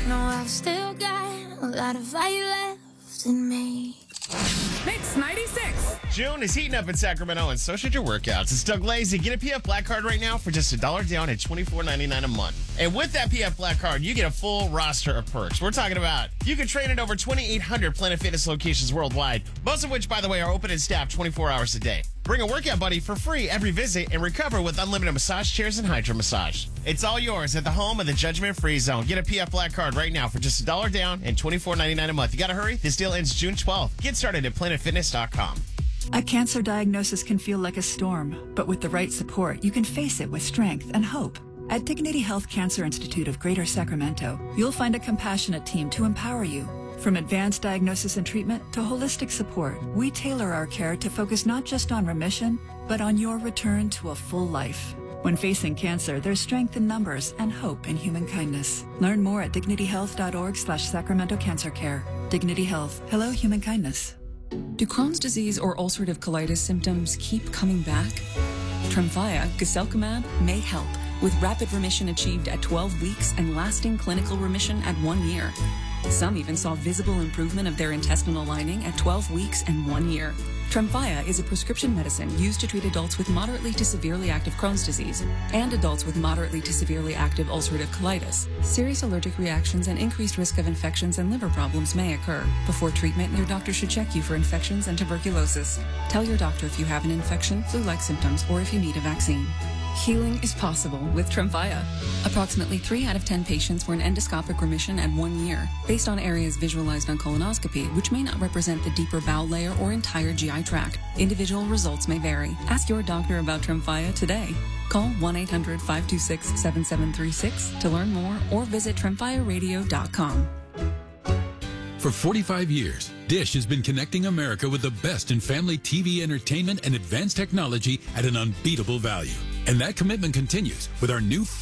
know I've still got a lot of fire left in me. Mix 96. June is heating up in Sacramento, and so should your workouts. It's Doug Lazy. Get a PF Black Card right now for just $1 down at $24.99 a month. And with that PF Black Card, you get a full roster of perks. We're talking about you can train at over 2,800 Planet Fitness locations worldwide, most of which, by the way, are open and staffed 24 hours a day. Bring a workout buddy for free every visit and recover with unlimited massage chairs and hydro massage. It's all yours at the home of the judgment-free zone. Get a PF Black Card right now for just $1 down and $24.99 a month. You got to hurry. This deal ends June 12th. Get started at planetfitness.com. A cancer diagnosis can feel like a storm, but with the right support, you can face it with strength and hope. At Dignity Health Cancer Institute of Greater Sacramento, you'll find a compassionate team to empower you. From advanced diagnosis and treatment to holistic support, we tailor our care to focus not just on remission, but on your return to a full life. When facing cancer, there's strength in numbers and hope in human kindness. Learn more at dignityhealth.org/Sacramento Cancer Care. Dignity Health. Hello, human kindness. Do Crohn's disease or ulcerative colitis symptoms keep coming back? Tremfya, guselkumab, may help, with rapid remission achieved at 12 weeks and lasting clinical remission at 1 year. Some even saw visible improvement of their intestinal lining at 12 weeks and 1 year. Tremfya is a prescription medicine used to treat adults with moderately to severely active Crohn's disease and adults with moderately to severely active ulcerative colitis. Serious allergic reactions and increased risk of infections and liver problems may occur. Before treatment, your doctor should check you for infections and tuberculosis. Tell your doctor if you have an infection, flu-like symptoms, or if you need a vaccine. Healing is possible with Tremfya. Approximately 3 out of 10 patients were in endoscopic remission at 1 year, based on areas visualized on colonoscopy, which may not represent the deeper bowel layer or entire GI tract. Individual results may vary. Ask your doctor about Tremfya today. Call 1-800-526-7736 to learn more or visit tremfyaradio.com. For 45 years, Dish has been connecting America with the best in family TV entertainment and advanced technology at an unbeatable value. And that commitment continues with our new